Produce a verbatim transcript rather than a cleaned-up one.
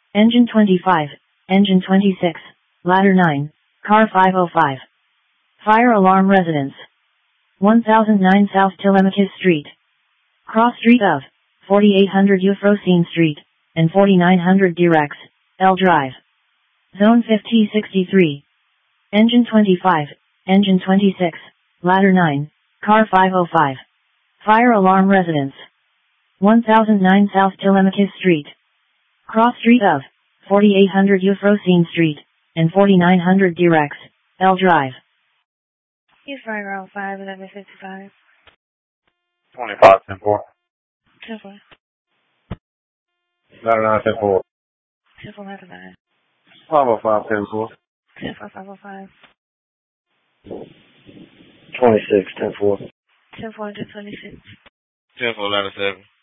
Engine twenty-five, Engine twenty-six, Ladder nine, Car five oh five. Fire alarm residence. one thousand nine South Telemachus Street. Cross Street of forty-eight hundred Euphrosyne Street, and forty-nine hundred Direx, L Drive. Zone fifty sixty-three. Engine twenty-five, Engine twenty-six, Ladder nine, Car five oh five. Fire alarm residence. one thousand nine South Telemachus Street. Cross Street of forty-eight hundred Euphrosyne Street, and forty-nine hundred Direx, L Drive. Use Fire oh five, eleven fifty-five. twenty-five, ten four. ten four. Ladder nine, ten four. ten four, ladder nine. five oh five, ten four. ten four, five oh five. twenty-six, ten four. ten four, twenty-six. ten four, ladder seven.